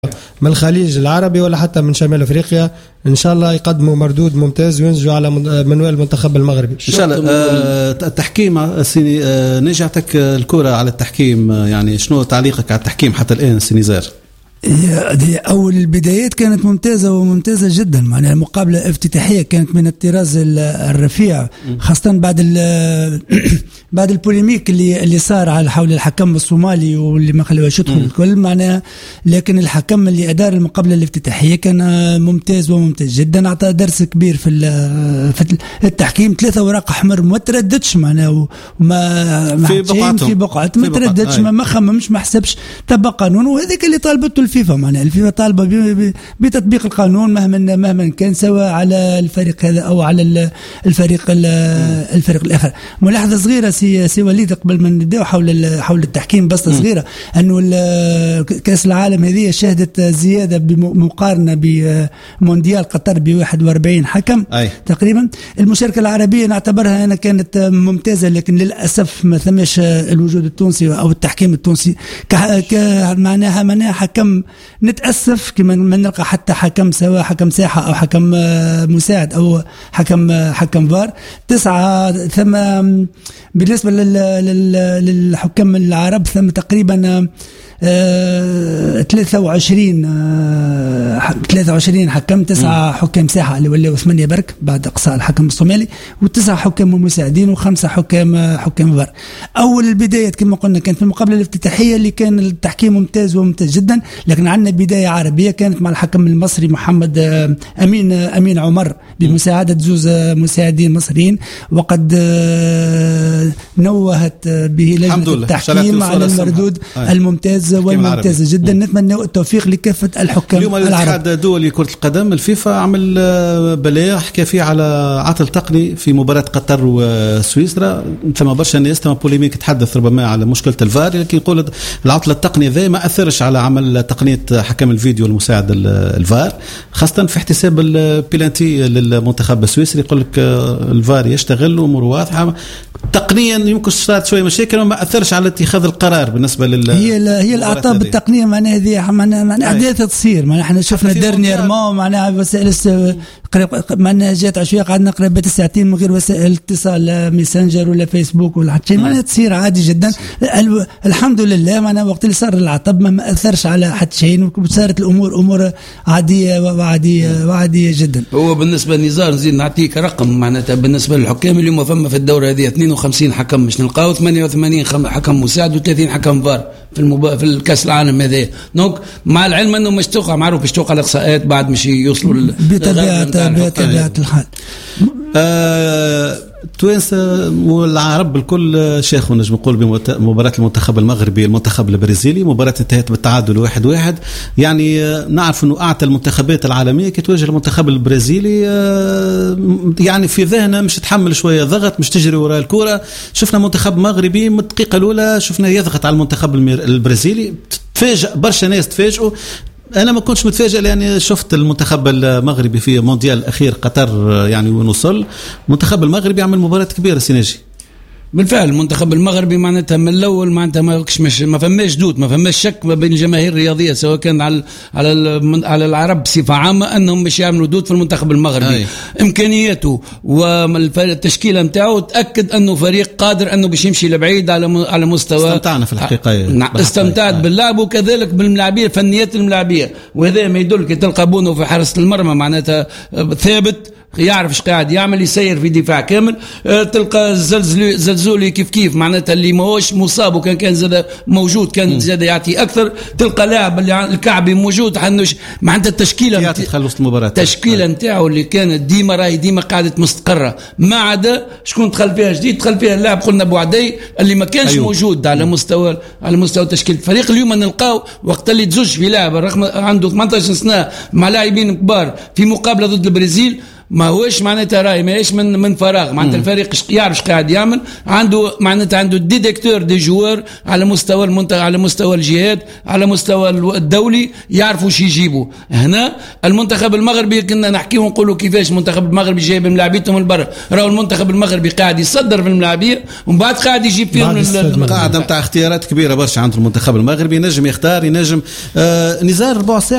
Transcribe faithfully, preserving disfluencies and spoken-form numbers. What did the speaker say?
من الخليج العربي ولا حتى من شمال افريقيا، ان شاء الله يقدموا مردود ممتاز وينجوا على منوال المنتخب المغربي ان شاء الله. آه التحكيم سيني، آه نجعتك الكرة على التحكيم، يعني شنو تعليقك على التحكيم حتى الان سينيزار؟ أول البدايات كانت ممتازة وممتازة جدا، معناها المقابلة الافتتاحية كانت من الطراز الرفيع، خاصة بعد بعد البوليميك اللي اللي صار على حول الحكم الصومالي واللي ما خلوه يشوطوا الكل معناها، لكن الحكم اللي أدار المقابلة الافتتاحية كان ممتاز وممتاز جدا، أعطى درس كبير في في التحكيم. ثلاثة وراق أحمر ما ترددش معناها، وما في بقعته في بقعة ما ترددش، ما خممش ما حسبش، تبع قانون، وهذاك اللي طالبته الفيفا. معناها الفيفا طالبه بتطبيق القانون مهما مهما كان، سواء على الفريق هذا او على الفريق الفريق الاخر. ملاحظه صغيره سي سي وليد قبل ما نبداو حول حول التحكيم، بس صغيره انه كاس العالم هذه شهدت زياده بمقارنه بمونديال قطر ب واحد وأربعين حكم أي. تقريبا. المشاركه العربيه نعتبرها انا كانت ممتازه، لكن للاسف ما ثمش الوجود التونسي او التحكيم التونسي معناها معناها حكم. نتأسف كما ما نلقى حتى حكم سواء حكم ساحة أو حكم مساعد أو حكم حكم فار. تسعة ثم بالنسبة للحكام العرب ثم تقريبا ثلاثة وعشرين ثلاثة وعشرين حكم، تسعة حكام ساحة اللي ولاو ثمانية برك بعد إقصاء الحكم الصومالي، وتسعة حكام مساعدين وخمسة حكام حكام فار. أول البداية كما قلنا كانت في المقابلة الافتتاحية اللي كان التحكيم ممتاز وممتاز جدا، لكن عندنا بداية عربية كانت مع الحكم المصري محمد أمين أمين عمر بمساعدة زوز مساعدين مصريين، وقد نوهت به لجنة التحكيم على المردود الممتاز والممتازة جدا. نتمنى التوفيق لكافة الحكام اليوم العرب. الاتحاد الدولي لكرة القدم الفيفا عمل بلاغ حكى فيه على عطل تقني في مباراة قطر وسويسرا. ثم برشا ناس ثم بوليميك تحدث ربما على مشكلة الفار، لكن يقول العطل التقني ذا ما أثرش على عمل تقنية حكم الفيديو المساعد الفار، خاصة في احتساب البيلانتي للمنتخب السويسري. يقول لك الفار يشتغل وأمور واضحة تقنيا، يمكن صارت شوية مشاكل وما أثرش على اتخاذ القرار بالنسبة لل هي هي الأعطاب بالتقنية معناها هذه معناها أحداث تصير. معناها احنا شفنا ديرنيير ما معناها وسائل معناها جات عشوائية قعدنا قرابة ساعتين من غير وسائل اتصال ميسنجر ولا فيسبوك ولا حتى شيء، معناها تصير عادي جدا. الحمد لله معناها وقت اللي صار العطب ما أثرش على حتى شيء، وصارت الأمور أمور عادية وعادية وعادية جدا. هو بالنسبة لنزار نزيد نعطيك رقم معناتها بالنسبة للحكام اليوم فما في الدورة هذه اثنين وخمسين حكم مش نلقاو ثمانية وثمانين حكم مساعد وثلاثين حكم فار في المبا... في الكاس العالم هذا. دونك مع العلم انه مش توقع معروف باش توقع الاقصاءات بعد مش يوصلوا ل... بطبيعة بطبيعة الحال. آه... توانسة والعرب الكل شاخوا نجم نقول بمباراة المنتخب المغربي المنتخب البرازيلي، مباراة انتهت بالتعادل واحد واحد. يعني نعرف انه اعتى المنتخبات العالمية كي تواجه المنتخب البرازيلي يعني في ذهنه مش تحمل شوية ضغط، مش تجري وراء الكرة. شفنا منتخب مغربي من الدقيقة الأولى شفنا يضغط على المنتخب البرازيلي، تفاجأ برشا ناس تفاجئوا. أنا ما كنتش متفاجئ لأني شفت المنتخب المغربي في مونديال الأخير قطر يعني ونوصل المنتخب المغربي عمل مباراة كبيرة سيناجي. بالفعل المنتخب المغربي معناتها من الاول معناتها ما مش ما فماش دود ما فماش شك ما بين الجماهير الرياضيه سواء كان على على على العرب بصفه عامه انهم مش يعملوا دود في المنتخب المغربي. أي. امكانياته والتشكيله نتاعو تاكد انه فريق قادر انه باش يمشي لبعيد على على مستوى. استمتعنا في الحقيقه نعم استمتعت باللعب وكذلك بالملاعبيه فنيات الملاعبيه، وهذا ما يدل كي تلقى بونو في حراسه المرمى معناتها ثابت يعرف ايش قاعد يعمل يسير في دفاع كامل. أه تلقى زلزلي زلزولي كيف كيف معناتها اللي ماهوش مصاب وكان كان زاد موجود كان زاد يعطي اكثر. تلقى لاعب اللي الكعبي موجود حنوش معناتها التشكيله يعطي تخلص المباراه التشكيله نتاعو اللي كانت ديما راهي ديما قاعده مستقره، ما عدا شكون دخل فيها جديد دخل فيها اللاعب قلنا بوعدي اللي ما كانش أيوه. موجود على مستوى على مستوى تشكيله الفريق. اليوم نلقاو وقت اللي تزوج في لاعب رغم عنده ثمانية عشر سنه مع لاعبين كبار في مقابله ضد البرازيل ما هوش معناتها راي ماهيش من من فراغ معناتها الفريق يعرف ايش قاعد يعمل عنده معناتها عنده ديديكتور دي جوار على مستوى المنتخب على مستوى الجهات على مستوى الدولي يعرفوا شي يجيبوا هنا المنتخب المغربي كنا نحكي ونقولوا كيفاش المنتخب المغربي جايب ملاعبيته من برا راهو المنتخب المغربي قاعد يصدر في الملاعبيه ومن بعد قاعد يجيب فيهم قاعده نتاع اختيارات كبيره برشا عند المنتخب المغربي ينجم يختار ينجم آه نزار ربع ساعه